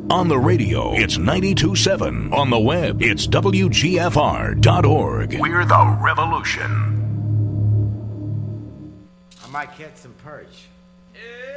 On the radio, it's 92.7. On the web, it's WGFR.org. We're the revolution. I might catch some perch.